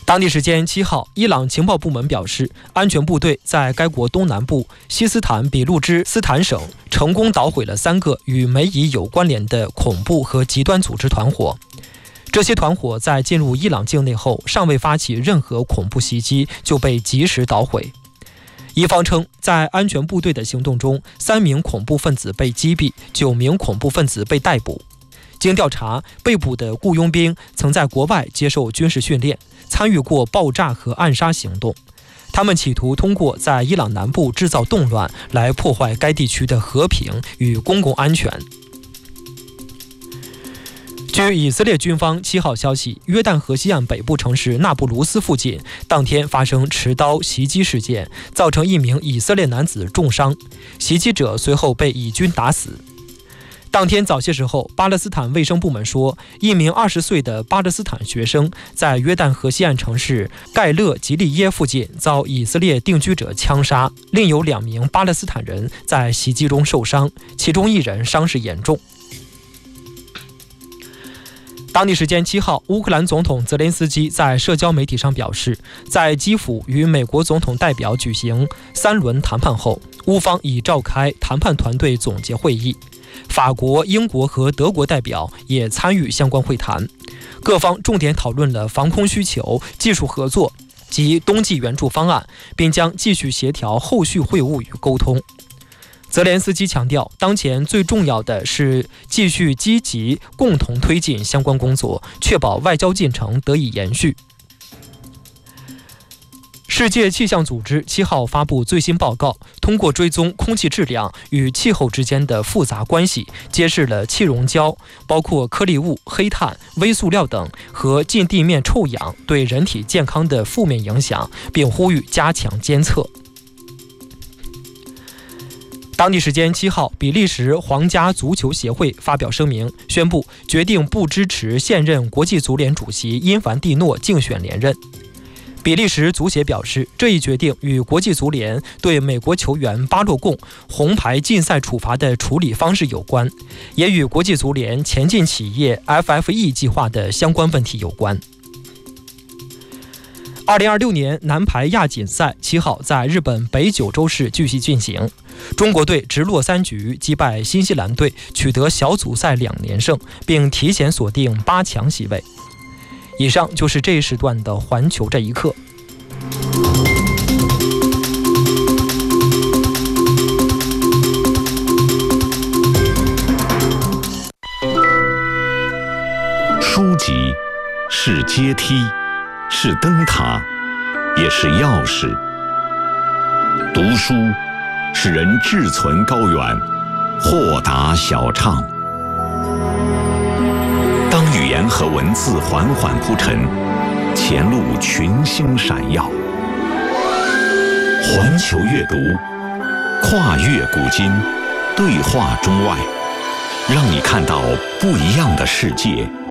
当地时间7号，伊朗情报部门表示，安全部队在该国东南部西斯坦比路支斯坦省成功捣毁了3个与美以有关联的恐怖和极端组织团伙。这些团伙在进入伊朗境内后，尚未发起任何恐怖袭击，就被及时捣毁。伊方称，在安全部队的行动中，3名恐怖分子被击毙，9名恐怖分子被逮捕。经调查，被捕的雇佣兵曾在国外接受军事训练，参与过爆炸和暗杀行动。他们企图通过在伊朗南部制造动乱，来破坏该地区的和平与公共安全。据以色列军方7号消息，约旦河西岸北部城市纳布卢斯附近当天发生持刀袭击事件，造成1名以色列男子重伤，袭击者随后被以军打死。当天早些时候，巴勒斯坦卫生部门说，1名20岁的巴勒斯坦学生在约旦河西岸城市盖勒吉利耶附近遭以色列定居者枪杀，另有2名巴勒斯坦人在袭击中受伤，其中1人伤势严重。当地时间7号，乌克兰总统泽连斯基在社交媒体上表示，在基辅与美国总统代表举行3轮谈判后，乌方已召开谈判团队总结会议。法国、英国和德国代表也参与相关会谈，各方重点讨论了防空需求、技术合作及冬季援助方案，并将继续协调后续会晤与沟通。泽连斯基强调，当前最重要的是继续积极共同推进相关工作，确保外交进程得以延续。世界气象组织7号发布最新报告，通过追踪空气质量与气候之间的复杂关系，揭示了气溶胶，包括颗粒物、黑碳、微塑料等和近地面臭氧对人体健康的负面影响，并呼吁加强监测。当地时间7号，比利时皇家足球协会发表声明，宣布决定不支持现任国际足联主席因凡蒂诺竞选连任。比利时足协表示，这一决定与国际足联对美国球员巴洛贡红牌禁赛处罚的处理方式有关，也与国际足联前进企业 FFE 计划的相关问题有关。2026年男排亚锦赛7号在日本北九州市继续进行，中国队直落3局击败新西兰队，取得小组赛2连胜，并提前锁定8强席位。以上就是这一时段的环球这一刻。 书籍是阶梯，是灯塔，也是钥匙。读书使人志存高远，豁达小畅。当语言和文字缓缓铺陈，前路群星闪耀。环球阅读，跨越古今，对话中外，让你看到不一样的世界。